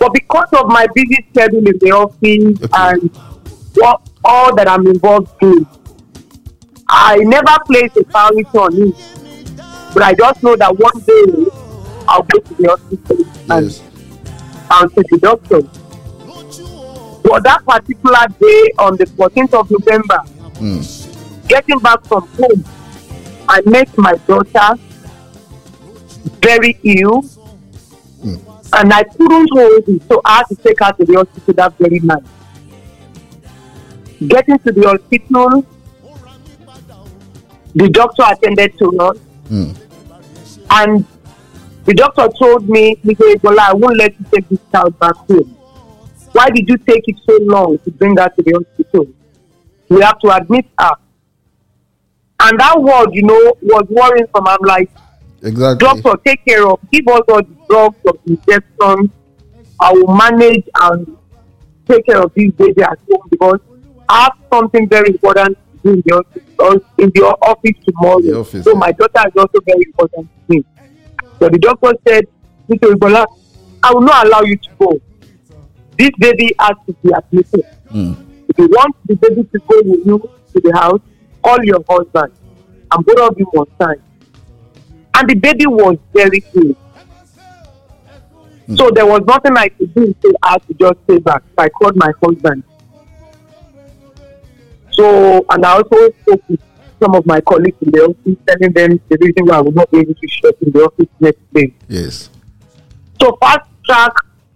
But because of my busy schedule in the office and all that I'm involved in, I never placed a priority on it. But I just know that one day I'll go to the hospital and see the doctor. But that particular day, on the 14th of November, getting back from home, I met my daughter very ill, and I couldn't hold it, so I had to take her to the hospital that very night. Getting to the hospital, the doctor attended to us, and the doctor told me, Mr. Ebola, I won't let you take this child back home. Why did you take it so long to bring her to the hospital? We have to admit her. And that word, was worrying for me. I'm like, doctor, take care of, give us all the drugs of injections. I will manage and take care of this baby at home because I have something very important to do in the office tomorrow. So my daughter is also very important to me. So the doctor said, Mr. Ebola, I will not allow you to go. This baby has to be admitted. If you want the baby to go with you to the house, call your husband and both of you must sign. And the baby was very good. So there was nothing I could do, so I had to just stay back. So I called my husband. So, and I also spoke with some of my colleagues in the office, telling them the reason why I would not be able to show up in the office next day. Yes. So fast track,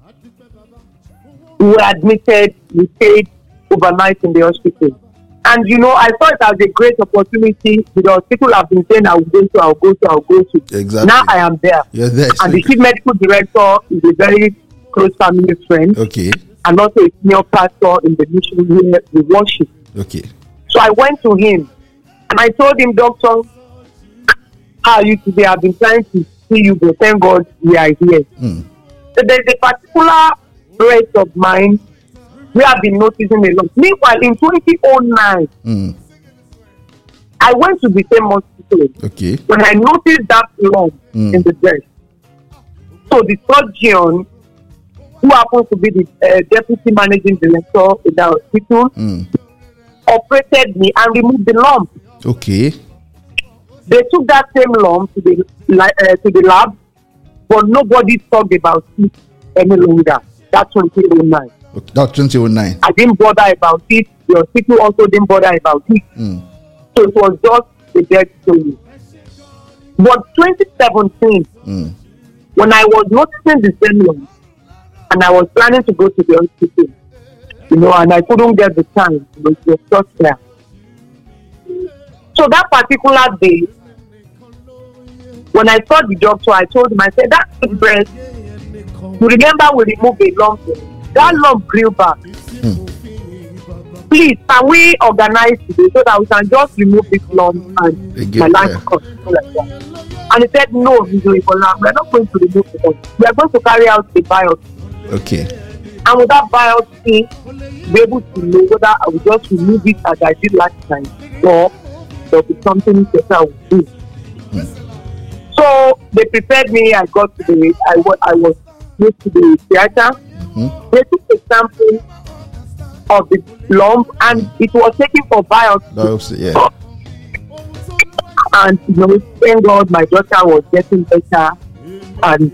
we were admitted, we stayed overnight in the hospital. And I saw it as a great opportunity because people have been saying, I'll go to. Exactly. Now I am there. You're there. And the chief medical director is a very close family friend. Okay. And also a senior pastor in the mission where we worship. Okay. So I went to him and I told him, Doctor, how are you today? I've been trying to see you, but thank God we are here. So there's a particular rate of mine we have been noticing a lot. Meanwhile, in 2009, I went to the same hospital. Okay. When I noticed that lump in the breast, so the surgeon, who happens to be the deputy managing director in the hospital, operated me and removed the lump. Okay. They took that same lump to the lab, but nobody talked about it any longer. That's 2009. That's 2009. I didn't bother about it. The hospital also didn't bother about it. So it was just a dead story. But 2017, when I was noticing the same lump, and I was planning to go to the hospital, and I couldn't get the time, but it was just there. So that particular day, when I saw the doctor, I told him, I said, that's the breast. You remember we removed a lump. That lump grew back. Please, can we organize today so that we can just remove this lump and my life cost? And he said, no, we're not going to remove the lump. We are going to carry out a biopsy. Okay. And with that biopsy, be able to know whether I will just remove it as I did last time or there will be something better I will do. So they prepared me. I got to I was used to the theater. They took a sample of the lump and it was taken for biopsy. And thank God my daughter was getting better. And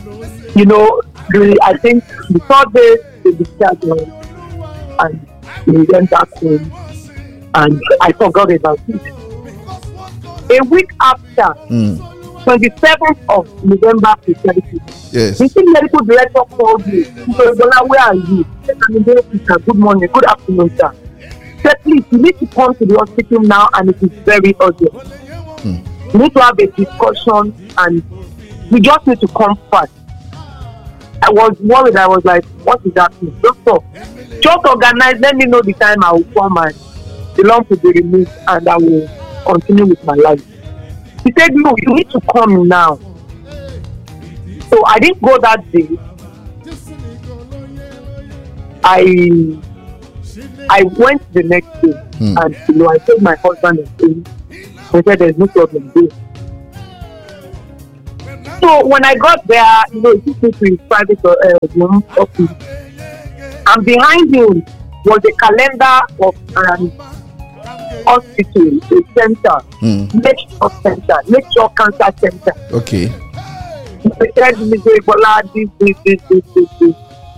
I think the third day they discharged her and we went back home and I forgot about it. A week after, 27th of November precisely, the chief medical director called me. He said, Ebola, where are you? I said, I'm in the office. Good morning, good afternoon, sir. He said, please, you need to come to the hospital now and it is very urgent. We need to have a discussion and we just need to come fast. I was worried. I was like, what is happening? Doctor, just organize, let me know the time I will come and the lump will be removed and I will continue with my life. He said, no, you need to come now. So I didn't go that day. I went the next day and I told my husband and him, he said there's no problem there. So when I got there, he took me to his private room office, and behind him was a calendar of an hospital, a center, nature cancer center. Okay. They said, Mr. Ebola, this.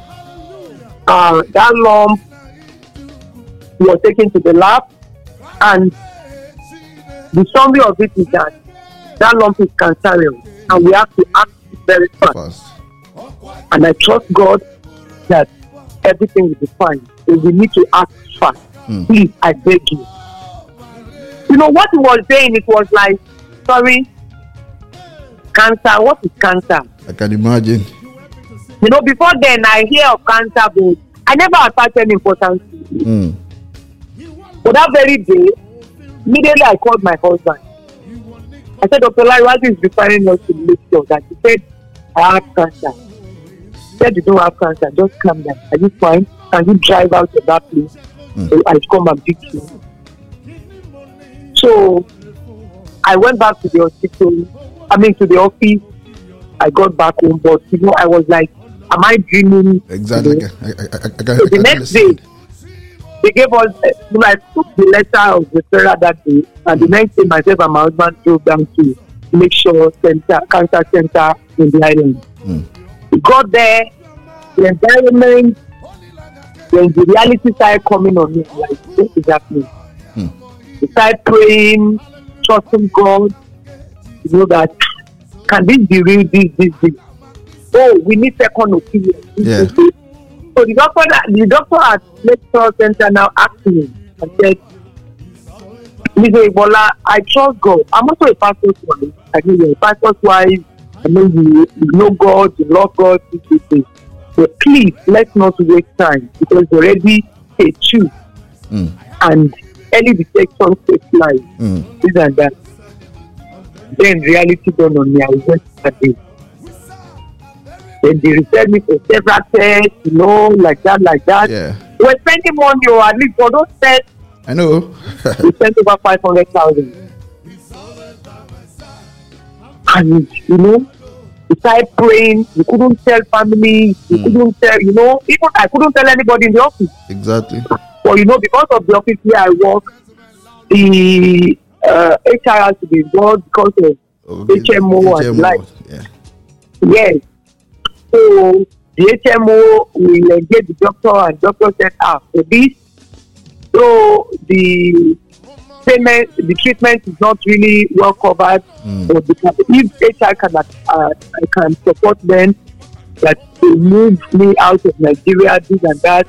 That lump was taken to the lab, and the summary of it is that lump is cancerous, and we have to act very fast. And I trust God that everything will be fine. So we need to act fast. Please, I beg you. You know what he was saying? It was like, sorry, cancer. What is cancer? I can imagine. Before then, I hear of cancer, but I never attached any importance to it. But that very day, immediately I called my husband. I said, Dr. Larry, what is requiring us to make sure that? He said, I have cancer. He said, you don't have cancer, just calm down. Are you fine? Can you drive out of that place? So I'll come and pick you. So I went back to the hospital, to the office. I got back home, but I was like, am I dreaming? Exactly. So the next day, they gave us, I took the letter of referral that day, and the next day, myself and my husband drove down to make sure cancer center in the island. We got there, the environment, when the reality started coming on me, like, what is happening? We started praying, trusting God, that, can this be real, this? Oh, we need second opinion. Yeah. So the doctor at Lecture Center now asked me and said, Mr. Ebola, I trust God. I'm also a pastor's wife. I know you're a pastor's wife. I know you know God, you love God, this. But please, let's not waste time, because already a truth and early detection saves life. This and that. Then reality dawned on me. I went that day. Then they referred me for several tests, like that. Yeah. We're spending money, or at least for those tests. I know. We spent over 500,000. And, we started praying. We couldn't tell family. We couldn't tell, even I couldn't tell anybody in the office. Exactly. But, because of the office where I work, the HR has to be involved because of HMO and like. Yeah. Yes. So the HMO will engage the doctor, and the doctor said, for this, so the payment, the treatment is not really well covered. But if HR can support them, that they move me out of Nigeria, this and that.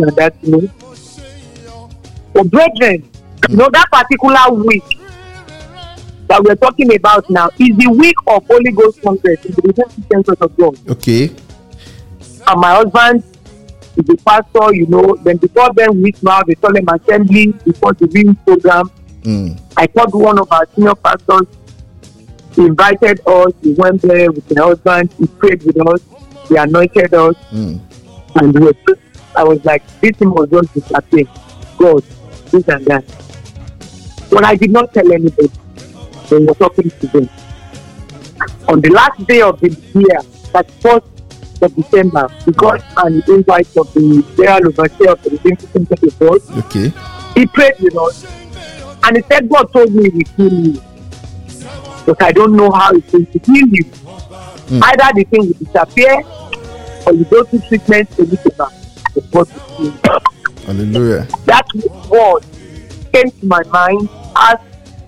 But brethren, that particular week that we're talking about now is the week of Holy Ghost Congress in the Redemption Church of God. Okay. And my husband is a pastor, then before then we have a solemn assembly before the reading program. I called one of our senior pastors. He invited us, we went there with my husband, he prayed with us, he anointed us, and I was like, this thing was just disappear. God, this and that. But I did not tell anybody. We were talking to them. On the last day of the year, that 1st of December, we got an invite of the general overseer of the Redemption Church of God. Okay. He prayed with us, and he said, God told me he will heal you. But I don't know how he's going to heal you. Either the thing will disappear, or you go to treatment to live it back. But God will heal you. Hallelujah. That word came to my mind as,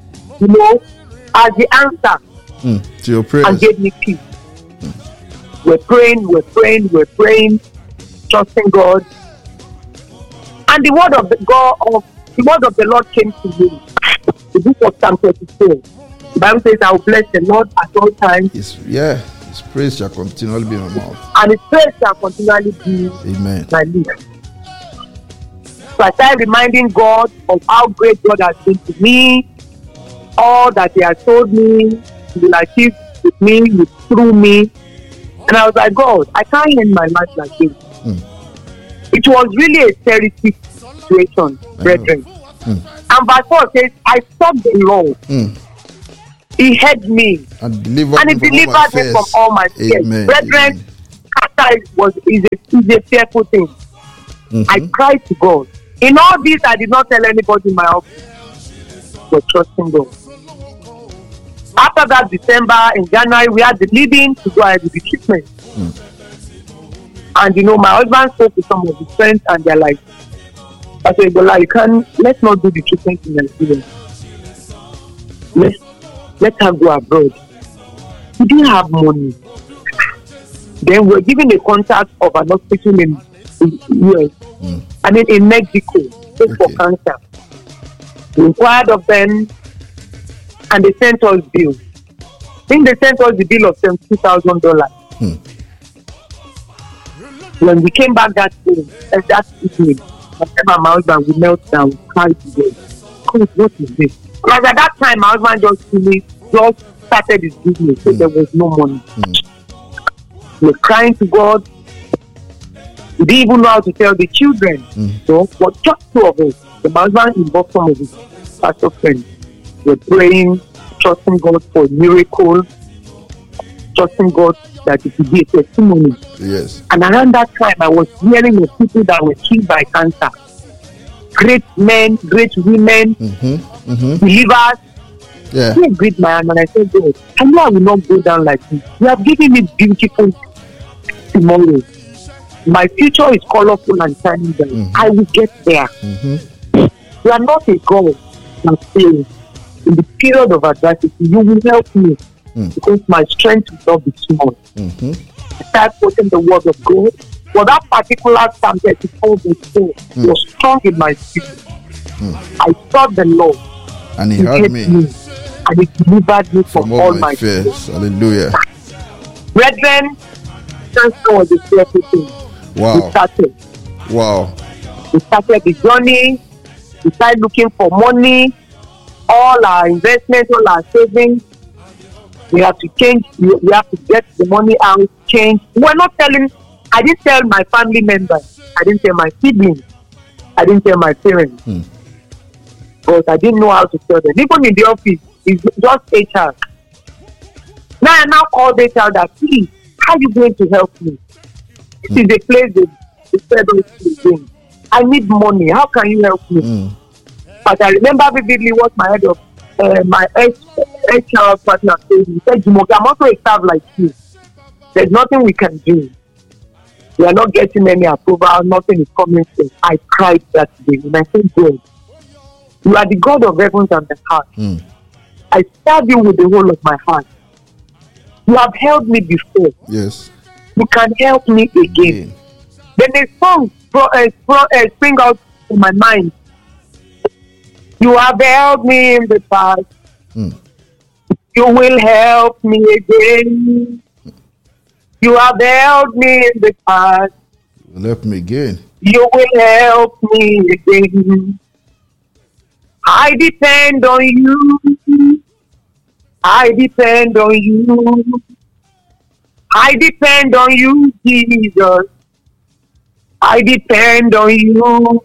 as the answer to your prayers, and gave me peace. We're praying, trusting God. And the word of the Lord came to me. The book of Psalm 34. The Bible says, I will bless the Lord at all times. His praise shall continually be in my mouth. And his praise shall continually be my lips. So I started reminding God of how great God has been to me, all that he has told me, he will achieve with me, through me. And I was like, God, I can't end my life like this. It was really a terrible situation, brethren. And verse 4 says, I sought the Lord, He heard me. And delivered And he delivered me from all my fears. Amen. Brethren, cancer is a fearful thing. Mm-hmm. I cried to God. In all this, I did not tell anybody in my office, but trusting God. After that December, in January, we had the leading to go ahead with the treatment. And my husband spoke to some of his friends, and they're like, I said, let's not do the treatment in Nigeria. Let her go abroad. We didn't have money. Then we're given a contact of an hospital in US. In Mexico, for cancer. We inquired of them, and they sent us bill. I think they sent us the bill of $72,000. When we came back that evening, my husband, we knelt down, cried together. God, what is this? Because at that time, my husband just started his business, so there was no money. We were crying to God. We didn't even know how to tell the children. But just two of us, my husband involved some of his pastor friends. We're praying, trusting God for a miracle, trusting God that it would be a testimony. Yes. And around that time, I was hearing of people that were killed by cancer. Great men, great women, believers. Yeah. I agreed my hand and I said, God, I know I will not go down like this. You have given me beautiful tomorrow. My future is colorful and shining bright. I will get there. You are not a God that fails. In the period of adversity, you will help me because my strength will not be small. I started quoting the word of God. For that particular Psalm 34 was strong in my spirit. I sought the Lord. And he heard me. And he delivered me from all my fears. Hallelujah. Brethren, cancer was a fearful thing. Wow. We started. Wow. We started the journey. We started looking for money. All our investments, all our savings. We have to change. We have to get the money out, change. We're not telling. I didn't tell my family members. I didn't tell my siblings. I didn't tell my parents. But I didn't know how to tell them. Even in the office, it's just HR. Now I called HR that, please, how are you going to help me? This is a place they said again. I need money. How can you help me? But I remember vividly what my head of my HR partner said. He said, Jumoke, I'm also a staff like you. There's nothing we can do. We are not getting any approval. Nothing is coming through. I cried that day. And I said, God, you are the God of heavens and the earth. I serve you with the whole of my heart. You have helped me before. Yes. You can help me again. Then a song spring out in my mind. You have helped me in the past. You will help me again. You have helped me in the past. You will help me again. You will help me again. I depend on you. I depend on you. I depend on you, Jesus. I depend on you.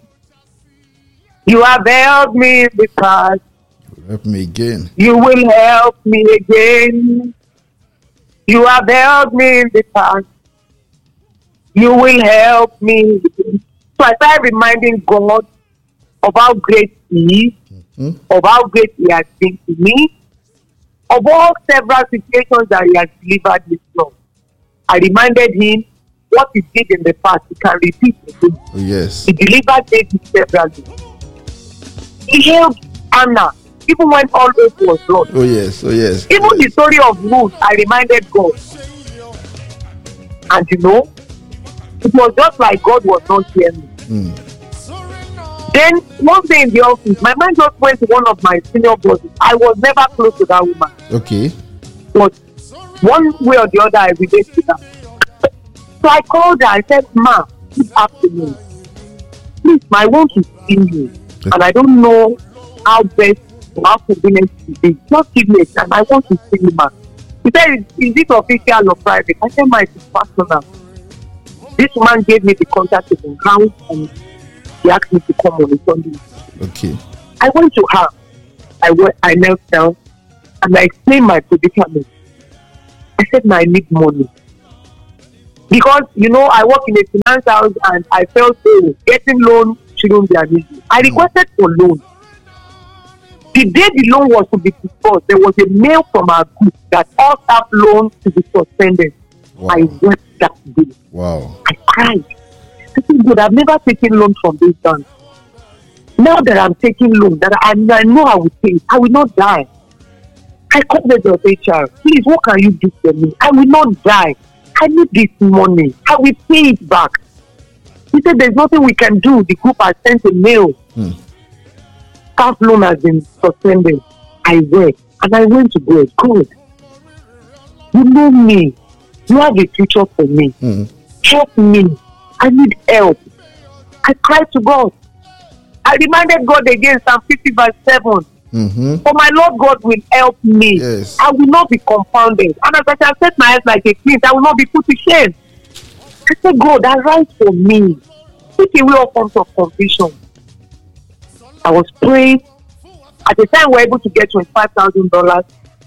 You have helped me in the past. Help me again. You will help me again. You have helped me in the past. You will help me again. So I started reminding God of how great He is, of how great He has been to me, of all several situations that He has delivered me from. I reminded Him what He did in the past, He can repeat again. Oh, yes. He delivered David severally. He helped Anna, even when all hope was lost. Oh, yes. Oh, yes. Even the story of Ruth, I reminded God. And it was just like God was not hearing me. Then one day in the office, my mind just went to one of my senior bosses. I was never close to that woman. Okay. But one way or the other, I relate to her. So I called her. I said, Ma, good afternoon. Please, I want to see you. Okay. And I don't know how best or how convenient to be. Just give me a time. I want to see you, ma. She said, is it official or private? I said, ma, it is personal. This woman gave me the contact of the house and he asked me to come on a Sunday. Okay. I went to her. I knelt down And I explained my predicament. I said, I need money. Because, I work in a finance house and I felt, getting loan shouldn't be an issue. I requested for loan. The day the loan was to be disbursed, there was a mail from our group that all staff loans to be suspended. Wow. I wept that day. Wow. I cried. I said, God, I've never taken loan from this bank. Now that I'm taking loan, that I know I will pay, I will not die. I called the HR. Please, what can you do for me? I will not die. I need this money. I will pay it back. He said, there's nothing we can do. The group has sent a mail. Staff loan has been suspended. I went. And I went to God. God, you know me. You have a future for me. Help me. I need help. I cried to God. I reminded God again, Psalm 50 verse 7. For my Lord God will help me. Yes. I will not be confounded. And as I shall set my eyes like a flint, I will not be put to shame. I said, God, arise for me. Take away all forms of confusion. I was praying. At the time, we were able to get $25,000.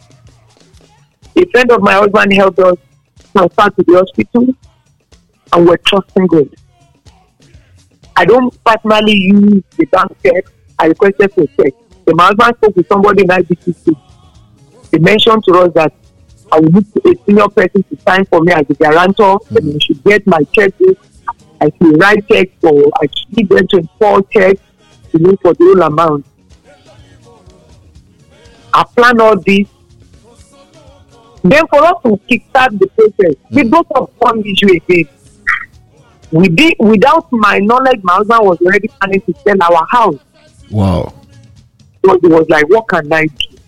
A friend of my husband helped us transfer to the hospital, and we're trusting God. I don't personally use the bank check. I requested for a check. My husband spoke with somebody in IBCC. They mentioned to us that I will need a senior person to sign for me as a guarantor. And I should get my checkbook. I should write checks for, I should give them 24 checks for the whole amount. I plan all this. Then for us to kickstart the process, we both have one issue again. Without my knowledge, my husband was already planning to sell our house. Wow. So it was like, what can I do?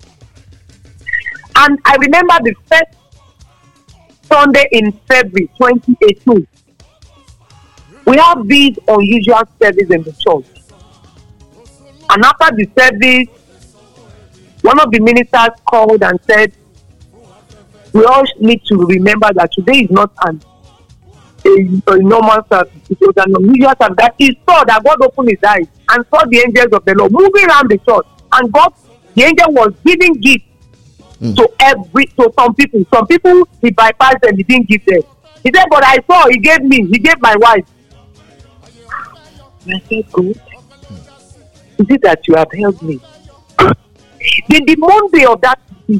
And I remember the first Sunday in February 2018. We have this unusual service in the church. And after the service, one of the ministers called and said, we all need to remember that today is not a normal service. It was an unusual service. That he saw that God opened his eyes and saw the angels of the Lord moving around the church. And God, the angel was giving gifts to some people. Some people, he bypassed them, he didn't give them. He said, but I saw, he gave me, he gave my wife. And I said, God, is it that you have helped me? Then the Monday of that week,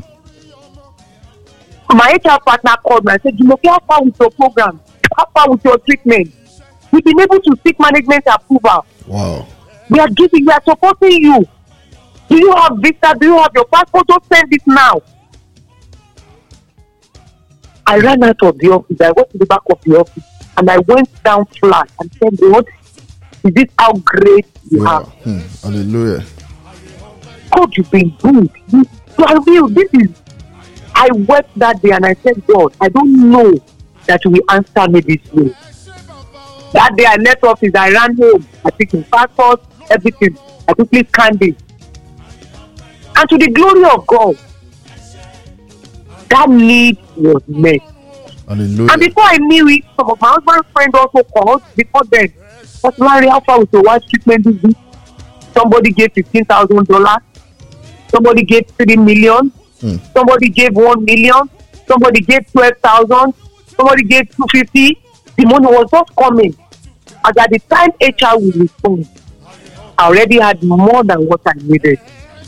my HR partner called me and said, how far with your program? How far with your treatment? We've been able to seek management approval. Wow. We are supporting you. Do you have visa? Do you have your passport? Just send it now. I ran out of the office. I went to the back of the office and I went down flat and said, God, is this how great you are? Hallelujah. God, you've been good. You are real. I wept that day and I said, God, I don't know that you will answer me this way. That day I left office, I ran home. I took my passport, everything. I quickly scanned it. And to the glory of God, that need was met. Hallelujah. And before I knew it, some of my husband's friends also called before then. But Larry, how far with your wife's treatment this week? Somebody gave $15,000. Somebody gave $3 million. Somebody gave $1 million. Somebody gave 12,000. Somebody gave 250. The money was just coming. And at the time HR will respond, I already had more than what I needed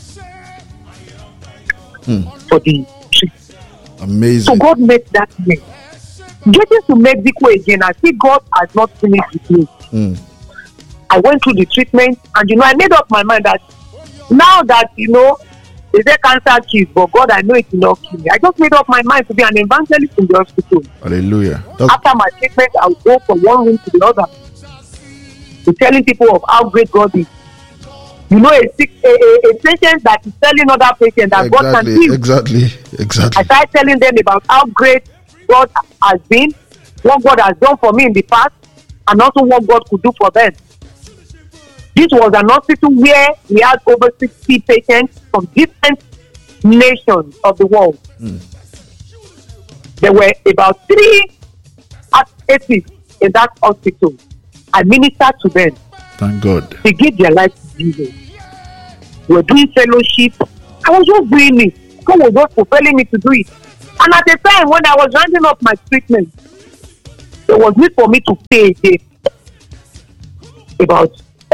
for the trip. Amazing. So God made that way. Getting to Mexico again, I see God has not finished with me. I went through the treatment and I made up my mind that now that they say cancer kills, but God, I know it will not kill me. I just made up my mind to be an evangelist in the hospital. Hallelujah. After my treatment, I would go from one room to the other, to telling people of how great God is. A patient that is telling other patients that God can heal. Exactly. I started telling them about how great God has been, what God has done for me in the past, and also what God could do for them. This was an hospital where we had over 60 patients from different nations of the world. There were about 3 atheists in that hospital. I ministered to them. Thank God. They gave their life to Jesus. We were doing fellowship. I was just doing it. God was just propelling me to do it. And at the time when I was rounding up my treatment, there was need for me to pay about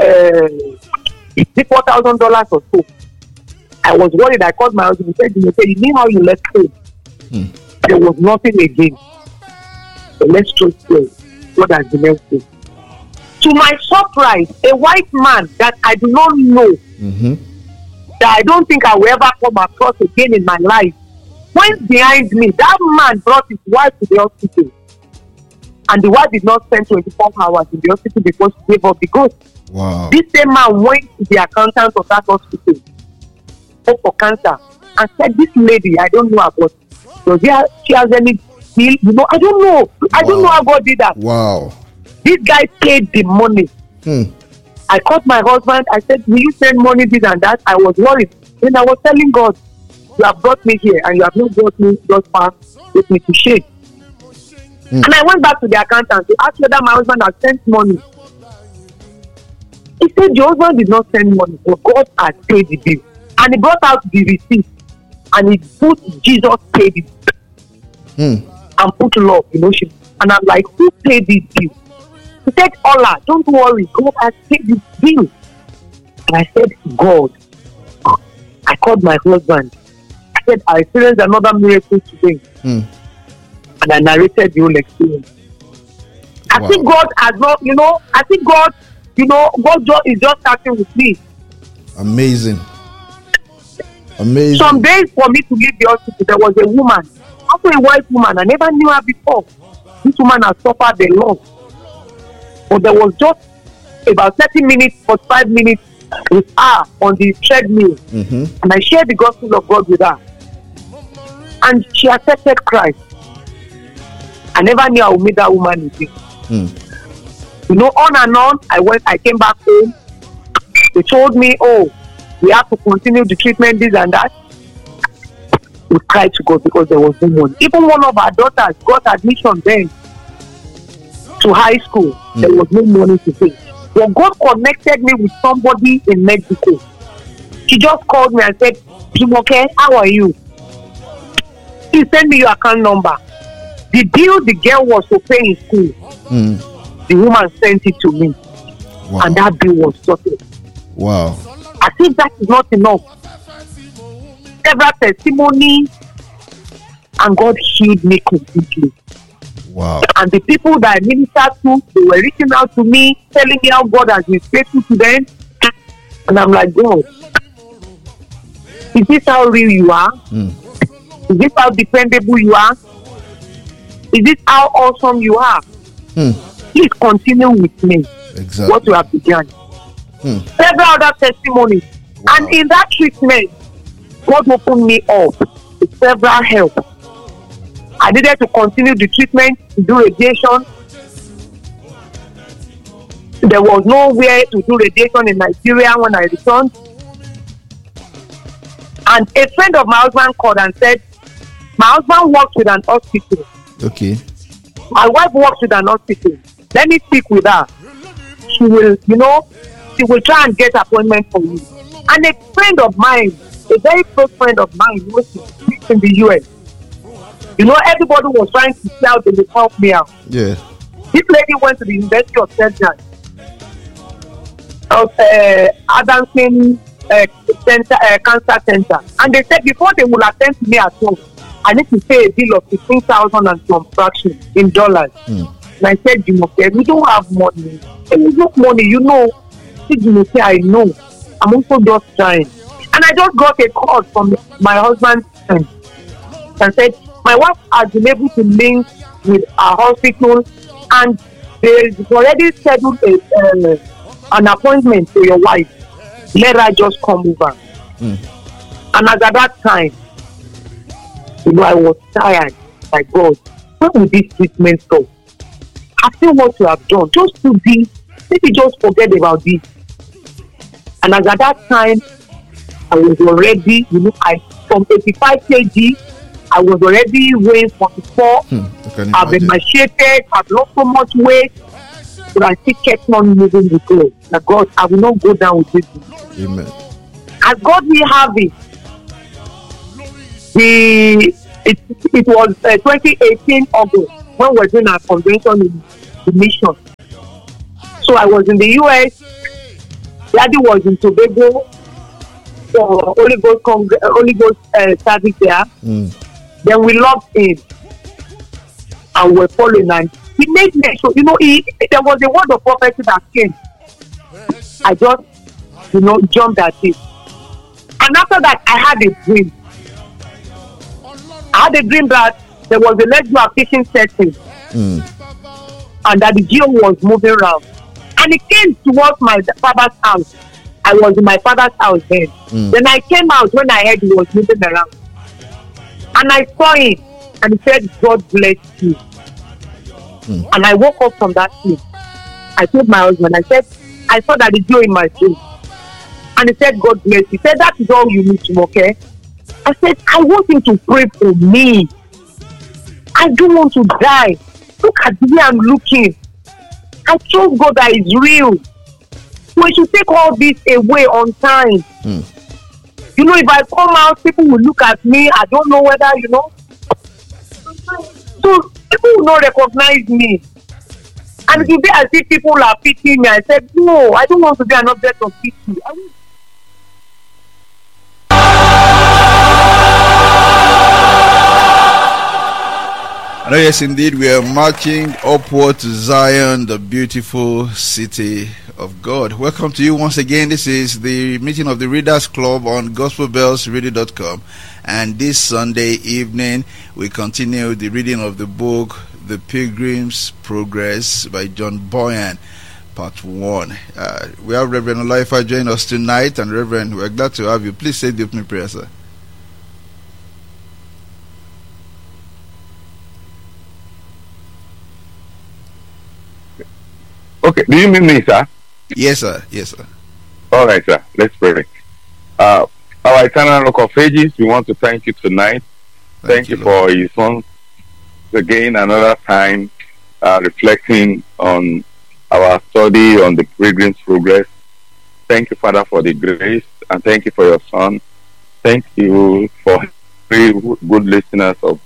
$4,000 or so. I was worried. I called my husband and said, you know how you left home? There was nothing again. So let's trust God. God has been helpful. To my surprise, a white man that I do not know, that I don't think I will ever come across again in my life, went behind me. That man brought his wife to the hospital. And the wife did not spend 24 hours in the hospital before she gave up the ghost. Wow. This same man went to the accountant of that hospital for cancer and said, this lady, I don't know about, does she has any bill? You know, I don't know. I don't know how God did that. Wow. This guy paid the money. I called my husband. I said, will you send money, this and that? I was worried. Then I was telling God, you have brought me here and you have not brought me just far with me to shame. And I went back to the accountant to ask whether my husband had sent money. He said, your husband did not send money, but God had paid the bill. And he brought out the receipt and he put Jesus paid it. And put love, emotion. And I'm like, who paid this bill? He said, Allah, don't worry, God has paid this bill. And I said, God. I called my husband. I said, I experienced another miracle today. And I narrated the whole experience. I think God has not, I think God, God is just starting with me. Amazing. Some days for me to leave the hospital, there was a woman, also a white woman. I never knew her before. This woman has suffered a lot. But there was just about 30 minutes, 45 minutes with her on the treadmill. And I shared the gospel of God with her. And she accepted Christ. I never knew I would meet that woman again. On and on, I came back home. They told me, we have to continue the treatment, this and that. We cried to God because there was no money. Even one of our daughters got admission then to high school. There was no money to pay. But God connected me with somebody in Mexico. She just called me and said, Jumoke, how are you? She sent me your account number. The bill the girl was to pay in school, the woman sent it to me. Wow. And that bill was sorted. Wow. I think that is not enough. Several testimonies, and God healed me completely. Wow. And the people that I ministered to, they were reaching out to me, telling me how God has been faithful to them. And I'm like, God, is this how real you are? Is this how dependable you are? Is this how awesome you are? Please continue with me. Exactly. What you have begun. Several other testimonies. Wow. And in that treatment, God opened me up with several help. I needed to continue the treatment, to do radiation. There was nowhere to do radiation in Nigeria when I returned. And a friend of my husband called and said, my husband works with an hospital. Okay. My wife works with an hospital. Let me speak with her. She will, she will try and get appointment for you. And a friend of mine, a very close friend of mine, who was in the US. Everybody was trying to see how they would help me out. Yeah. This lady went to the University of Texas, Adamson Cancer Center. And they said before they will attend to me at home, I need to pay a bill of $15,000 and some fraction in dollars. And I said, we don't have money. There is no money, I know. I'm also just trying. And I just got a call from my husband's friend and said, my wife has been able to link with our hospital and there is already scheduled an appointment for your wife. Let her just come over. And as at that time, I was tired. My God, when will this treatment stop? After what you have done, just do this. Maybe just forget about this. And as at that time, I was already, from 85 kg, I was already weighing 44. I've been emaciated. I've lost so much weight. But I still kept on moving with God. Like, God, I will not go down with this. Amen. As God will have it, it was 2018 August when we were doing our convention in the mission. So I was in the US. Daddy was in Tobago for Holy Ghost service there. Then we logged in and we're following, and he made me so there was a word of prophecy that came. I just jumped at it. And after that I had a dream. I had a dream that there was a Let's Do a Fishing setting, and that the geo was moving around, and it came towards my father's house. I was in my father's house then. Then I came out when I heard he was moving around, and I saw him, and he said, "God bless you." And I woke up from that sleep. I told my husband, I said, I saw that the geo in my dream, and he said, "God bless you." He said, "That is all you need to, okay?" I said, "I want him to pray for me. I don't want to die. Look at the way I'm looking. I trust God that is real. We should take all this away on time." If I come out, people will look at me. I don't know whether, So people will not recognize me. And it will be as if people are pitying me. I said, no, I don't want to be an object of pity. Oh, yes, indeed, we are marching upward to Zion, the beautiful city of God. Welcome to you once again. This is the meeting of the Readers Club on gospelbellsradio.com. And this Sunday evening, we continue the reading of the book, The Pilgrim's Progress by John Bunyan, Part 1. We have Reverend Olaifa join us tonight. And Reverend, we're glad to have you. Please say the opening prayer, sir. Okay, do you mean me, sir? Yes, sir. Yes, sir. All right, sir. Let's pray. Our eternal Rock of Ages, we want to thank you tonight. Thank you for His Son. Again, another time, reflecting on our study on the Pilgrim's Progress. Thank you, Father, for the grace, and thank you for your Son. Thank you for three good listeners of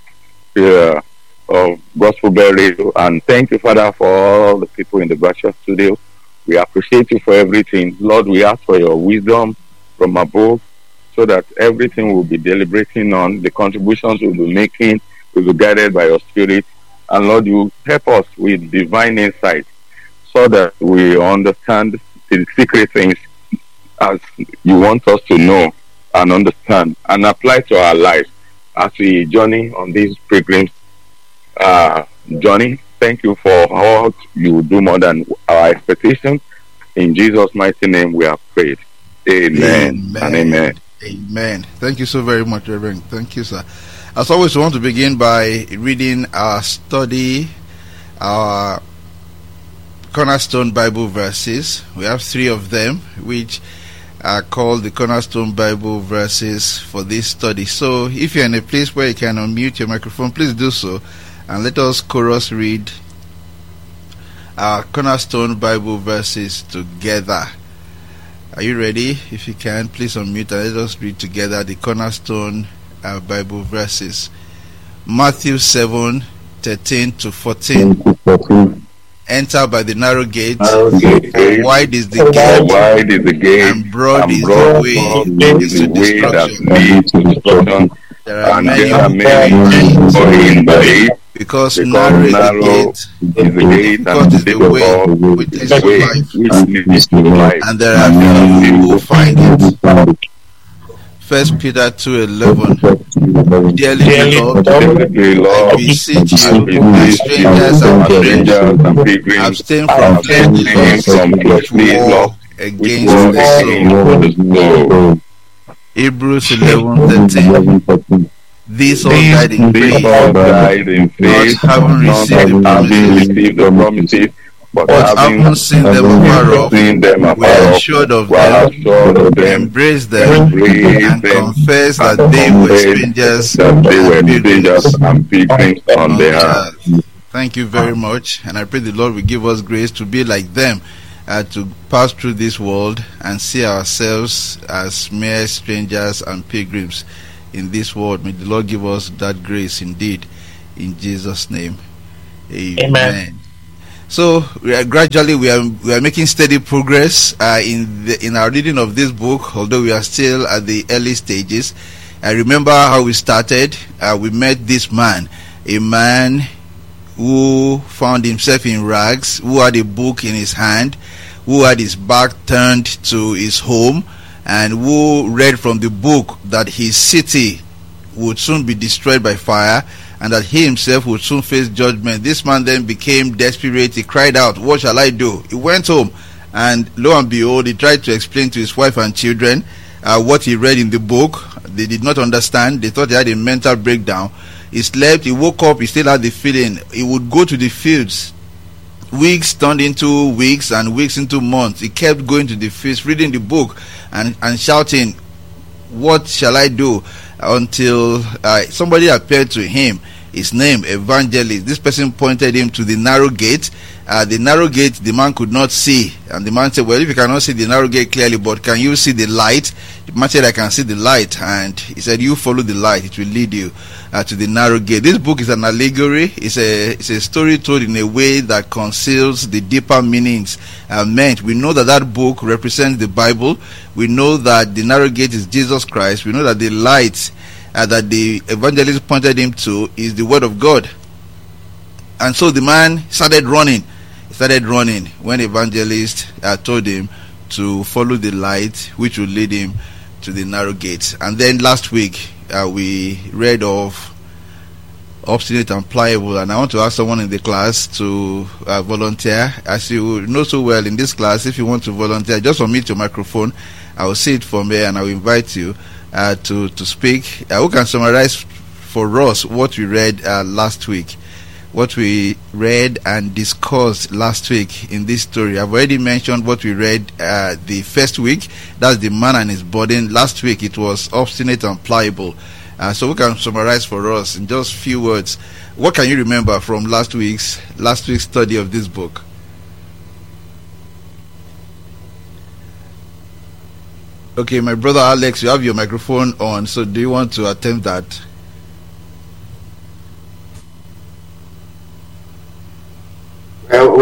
Gospel Bell Radio, and thank you, Father, for all the people in the virtual studio. We appreciate you for everything. Lord, we ask for your wisdom from above, so that everything we'll be deliberating on, the contributions we'll be making, will be guided by your Spirit. And Lord, you help us with divine insight, so that we understand the secret things as you want us to know and understand, and apply to our lives as we journey on these pilgrims journey. Thank you for all you do more than our expectations. In Jesus' mighty name we have prayed. Amen. And amen. Amen. Thank you so very much, Reverend. Thank you, sir. As always, we want to begin by reading our study, our Cornerstone Bible verses. We have 3 of them, which are called the Cornerstone Bible verses for this study. So if you're in a place where you can unmute your microphone, please do so. And let us chorus read our Cornerstone Bible verses together. Are you ready? If you can, please unmute and let us read together the Cornerstone Bible verses. Matthew 7:13 to 14. Enter by the narrow gate. For wide is the gate, and broad is the way that leads to destruction. There are many going by it. Because narrow is the gate, and difficult which is leads to life, and there are few who find it. 1 Peter 2:11. Dearly beloved, I beseech you, as strangers and pilgrims, abstain from fleshly lusts against the soul. Hebrews 11:13. These all died in faith, not having received the promises, but having seen them afar off, we are assured of them, embrace them, and confess that they were strangers and pilgrims on the earth. Thank you very much, and I pray the Lord will give us grace to be like them, to pass through this world and see ourselves as mere strangers and pilgrims in this world. May the Lord give us that grace indeed, in Jesus' name. Amen. So we are gradually we are making steady progress in our reading of this book, although we are still at the early stages. I remember how we started. We met this man, a man who found himself in rags, who had a book in his hand, who had his back turned to his home, and who read from the book that his city would soon be destroyed by fire, and that he himself would soon face judgment. This man then became desperate. He cried out, "What shall I do?" He went home, and lo and behold, he tried to explain to his wife and children what he read in the book. They did not understand. They thought he had a mental breakdown. He slept, he woke up, he still had the feeling. He would go to the fields. Weeks turned into weeks, and weeks into months. He kept going to the fields, reading the book and shouting, "What shall I do?" Until somebody appeared to him. His name, Evangelist. This person pointed him to the narrow gate. The narrow gate the man could not see, and the man said, "Well, if you cannot see the narrow gate clearly, but can you see the light?" The man said, "I can see the light," and he said, "You follow the light, it will lead you to the narrow gate." This book is an allegory. It's a story told in a way that conceals the deeper meanings meant. We know that that book represents the Bible. We know that the narrow gate is Jesus Christ. We know that the light that the evangelist pointed him to is the Word of God. And so the man started running. He started running when evangelist told him to follow the light, which will lead him to the narrow gate. And then last week we read of Obstinate and Pliable, and I want to ask someone in the class to volunteer. As you know so well in this class, if you want to volunteer, just unmute your microphone. I will see it from here, and I will invite you to speak. Who can summarize for us what we read last week? What we read and discussed last week in this story. I've already mentioned what we read the first week. That's the man and his burden. Last week it was Obstinate and Pliable. So who can summarize for us in just few words? What can you remember from last week's study of this book? Okay, my brother Alex, you have your microphone on, so do you want to attempt that? That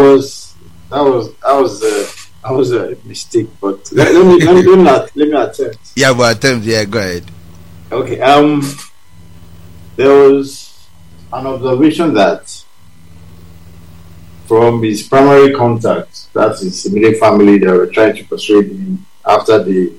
was a mistake, but let me attempt. Yeah, but attempt. Yeah, go ahead. Okay. There was an observation that from his primary contact, that's his immediate family, they were trying to persuade him after they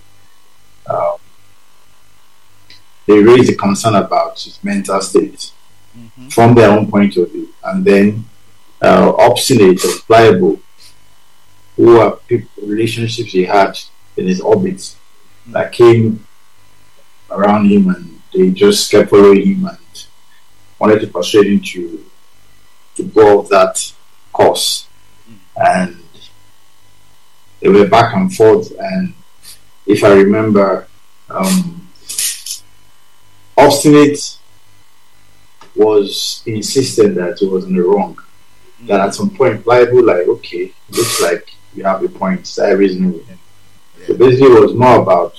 raised a concern about his mental state from their own point of view, and then Obstinate and Pliable, who are relationships he had in his orbit that came around him, and they just kept following him and wanted to persuade him to go off that course. And they were back and forth, and if I remember, Obstinate was insistent that he was in the wrong. That at some point, Pliable, like, okay, looks like you have a point, started reasoning with him. So basically, it was more about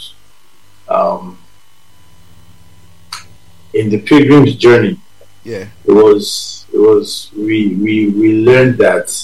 in the pilgrim's journey. Yeah, it was we learned that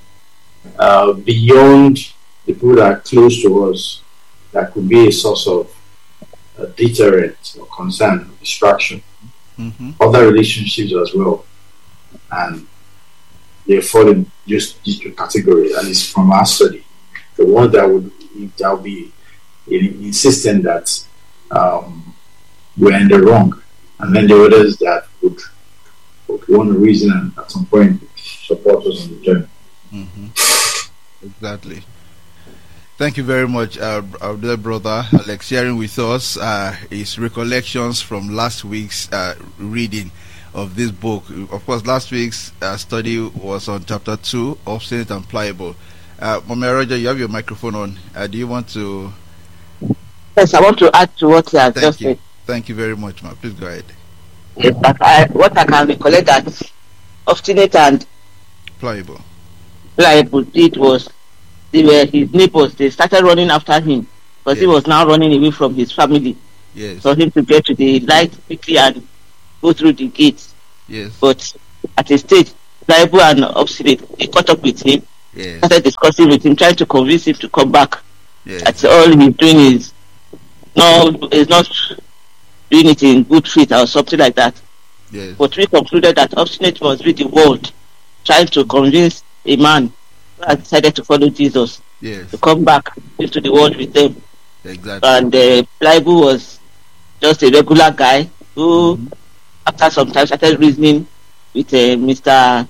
beyond the people that are close to us, that could be a source of deterrent or concern, distraction. Other relationships as well, and they fall in just these two categories. And it's from our study, the one that will be insistent that we're in the wrong, and then the others that would want to reason and at some point support us on the journey. Exactly. Thank you very much, our dear brother Alex, sharing with us his recollections from last week's reading of this book. Of course, last week's study was on chapter 2, Obstinate and Pliable. Mama Roger, you have your microphone on. Do you want to? Yes, I want to add to what you have just said. Thank you very much, ma. Please go ahead. Yes, but what I can recollect that Obstinate and Pliable did was they were his neighbors. They started running after him because he was now running away from his family. Yes. for him to get to the light quickly and go through the gates. Yes. But at a stage, Pliable and Obstinate, they caught up with him, Yes. started discussing with him, trying to convince him to come back. Yes. That's all he's doing is not doing it in good faith or something like that. Yes. But we concluded that Obstinate must be the world trying to convince a man who has decided to follow Jesus Yes. to come back into the world with them. Exactly. And Pliable was just a regular guy who, after some time, started reasoning with Mr.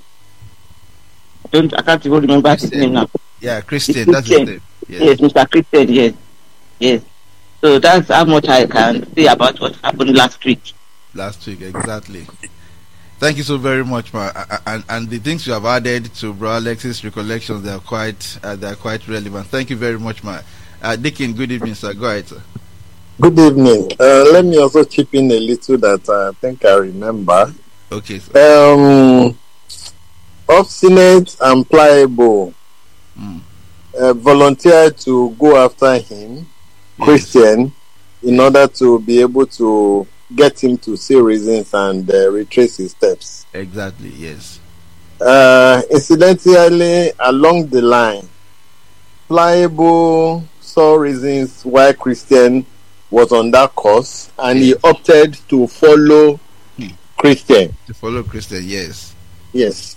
I can't even remember his name now. Yeah, Christian. That's his name. Yes, Mr. Christian. Yes, yes. So that's how much I can say about what happened last week. Last week, exactly. Thank you so very much, ma. And the things you have added to Brother Alexis' recollections, they are quite relevant. Thank you very much, ma. Dickin, good evening, sir. Go ahead, sir. Good evening. Let me also chip in a little that I think I remember. Okay, sir. Obstinate and Pliable volunteered to go after him, Yes. Christian, in order to be able to get him to see reasons and retrace his steps. Exactly, yes. Incidentally, along the line, Pliable saw reasons why Christian was on that course, and he opted to follow Christian. To follow Christian, yes. Yes.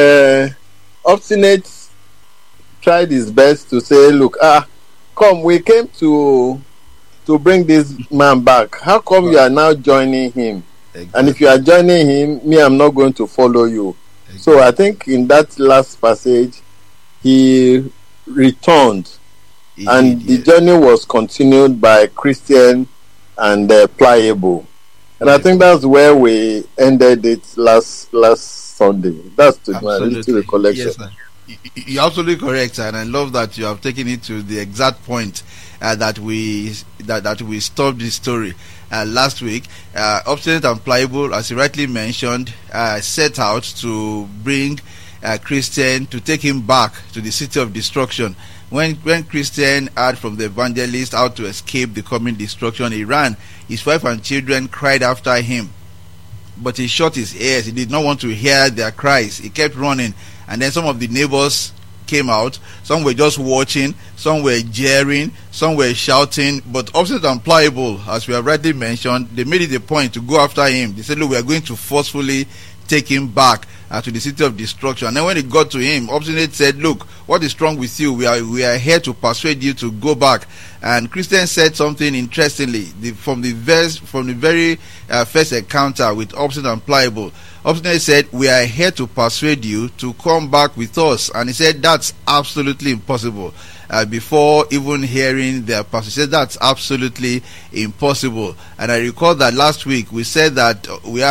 Obstinate tried his best to say, look, come, we came to bring this man back. How come you are now joining him? Exactly. And if you are joining him, me, I'm not going to follow you. Exactly. So I think in that last passage, he returned, and the journey was continued by Christian and Pliable. And I think that's where we ended it last Sunday. That's to my little recollection. Yes, sir. You're absolutely correct, sir, and I love that you have taken it to the exact point that we stopped this story last week. Obstinate and Pliable, as you rightly mentioned, set out to bring Christian, to take him back to the city of destruction. When Christian heard from the evangelist how to escape the coming destruction, he ran. His wife and children cried after him, but he shut his ears. He did not want to hear their cries. He kept running, and then some of the neighbors came out. Some were just watching, some were jeering, some were shouting. But Obstinate and Pliable, as we have rightly mentioned, they made it a point to go after him. They said, look, we are going to forcefully take him back to the city of destruction. And then when it got to him, Obstinate said, look, what is wrong with you? We are here to persuade you to go back. And Christian said something interestingly from the very first encounter with Obstinate and Pliable. Obstinate said, we are here to persuade you to come back with us. And he said, that's absolutely impossible. Before even hearing their passage, he said that's absolutely impossible. And I recall that last week we said that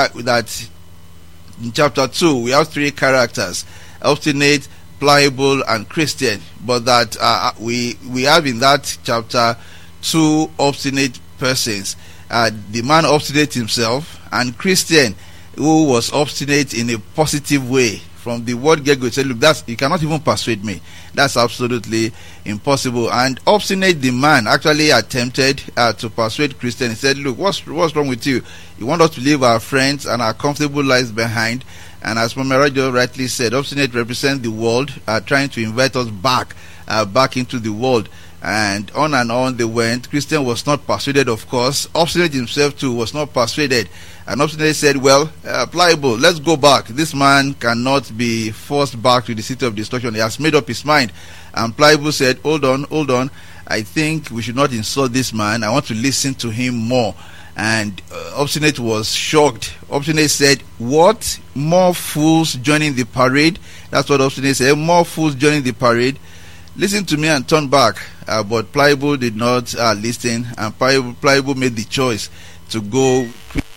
in chapter 2 we have three characters: Obstinate, Pliable, and Christian. But that we have in that chapter two obstinate persons: the man Obstinate himself, and Christian, who was obstinate in a positive way. From the word get-go, he said, look, you cannot even persuade me. That's absolutely impossible. And Obstinate, the man, actually attempted to persuade Christian. He said, look, what's wrong with you? You want us to leave our friends and our comfortable lives behind? And as Mama Rajo rightly said, Obstinate represents the world, trying to invite us back into the world. And on they went. Christian was not persuaded, of course. Obstinate himself too was not persuaded. And Obstinate said, well, Pliable, let's go back. This man cannot be forced back to the city of destruction. He has made up his mind. And Pliable said, hold on. I think we should not insult this man. I want to listen to him more. And Obstinate was shocked. Obstinate said, what? More fools joining the parade? That's what Obstinate said. More fools joining the parade. Listen to me and turn back. But Pliable did not listen, and Pliable made the choice to go